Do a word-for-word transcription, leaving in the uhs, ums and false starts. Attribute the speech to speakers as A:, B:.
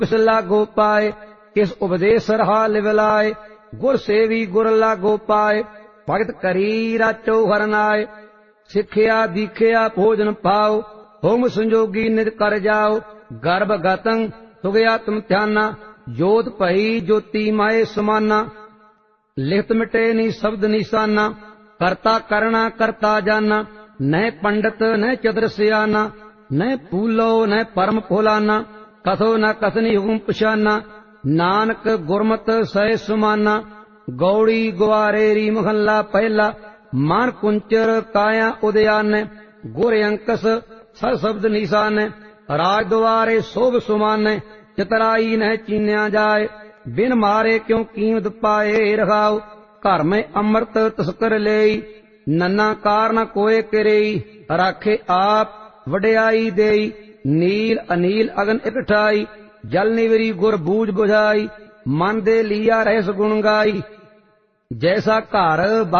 A: किस लागो पाए, किस उपदेश रहा लिव लाए। गुर सेवी गुर लागो पाए, भगत करी राचो हर नाए। सिखिया दीखिया भोजन पाओ, होम संजोगी निज कर जाओ। गर्भ गतंग सुगया तुम ध्याना, जोत भई ज्योति माए समाना। लिखत मिटे नी शब्द निशाना, करता करना करता जाना। न पंडित न चतुर सियाना, न फूलो न परम फुलाना। कथो न कथनी हुकुम पछाना, नानक गुरमत सह सुमाना। गौड़ी ग्वारेरी महला पहला, मान कुंचर काया उदयान। गुर अंकस सर शब्द निशान, राज द्वारे शोभ सुमान। चितराई न चीन्या जाए, बिन मारे क्यों कीमत पाए रखाओ। घर में अमृत तस्कर लेई, नन्ना कार न कोय करेई। राखे आप वड्याई देई, नील अनील अगन इकठाई। जल निवरी गुर बूझ बुझाई, मन दे लिया रहस गुण गाई। जैसा घर